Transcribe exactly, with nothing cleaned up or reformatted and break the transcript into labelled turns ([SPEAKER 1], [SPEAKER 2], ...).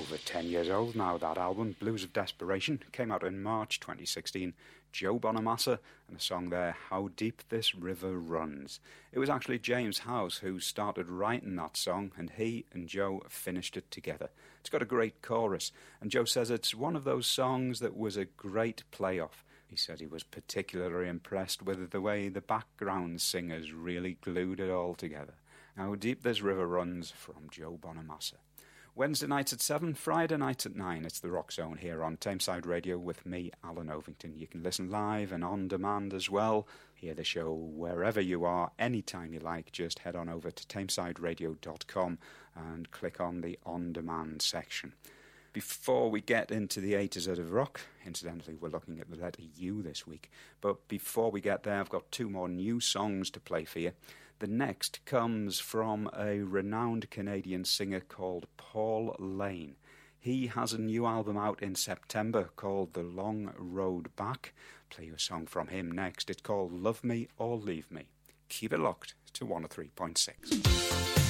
[SPEAKER 1] over ten years old now, that album. Blues of Desperation came out in March twenty sixteen. Joe Bonamassa and a song there, How Deep This River Runs. It was actually James House who started writing that song, and he and Joe finished it together. It's got a great chorus, and Joe says it's one of those songs that was a great play-off. He said he was particularly impressed with the way the background singers really glued it all together. How Deep This River Runs from Joe Bonamassa. Wednesday nights at seven, Friday nights at nine. It's the Rock Zone here on Tameside Radio with me, Alan Ovington. You can listen live and on demand as well. Hear the show wherever you are, anytime you like. Just head on over to tameside radio dot com and click on the on demand section. Before we get into the A to Z of rock, incidentally, we're looking at the letter U this week. But before we get there, I've got two more new songs to play for you. The next comes from a renowned Canadian singer called Paul Lane. He has a new album out in September called The Long Road Back. Play you a song from him next. It's called Love Me or Leave Me. Keep it locked to one oh three point six.